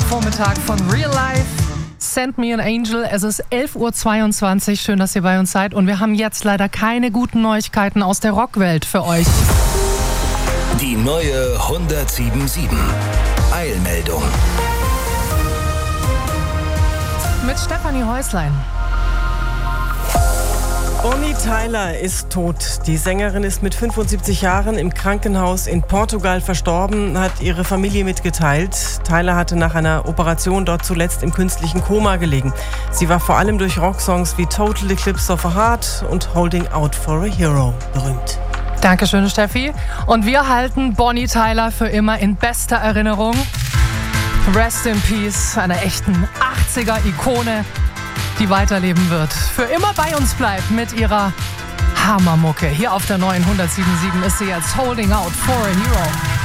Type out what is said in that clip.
Vormittag von Real Life. Send Me an Angel. Es ist 11.22 Uhr. Schön, dass ihr bei uns seid. Und wir haben jetzt leider keine guten Neuigkeiten aus der Rockwelt für euch. Die neue 107.7 Eilmeldung. Mit Stefanie Häuslein. Bonnie Tyler ist tot. Die Sängerin ist mit 75 Jahren im Krankenhaus in Portugal verstorben, hat ihre Familie mitgeteilt. Tyler hatte nach einer Operation dort zuletzt im künstlichen Koma gelegen. Sie war vor allem durch Rocksongs wie Total Eclipse of a Heart und Holding Out for a Hero berühmt. Dankeschön, Steffi. Und wir halten Bonnie Tyler für immer in bester Erinnerung. Rest in Peace, einer echten 80er-Ikone, die weiterleben wird. Für immer bei uns bleibt mit ihrer Hammermucke. Hier auf der neuen 107.7 ist sie jetzt Holding Out for a Hero.